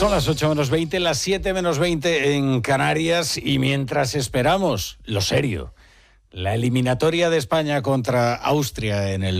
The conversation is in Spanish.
Son las 8 menos 20, las 7 menos 20 en Canarias, y mientras esperamos, lo serio, la eliminatoria de España contra Austria en el